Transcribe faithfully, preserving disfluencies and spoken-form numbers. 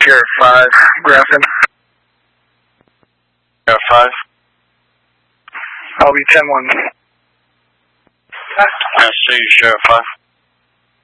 Sheriff five, Grafton. Sheriff five. I'll be ten one. I see you, Sheriff five.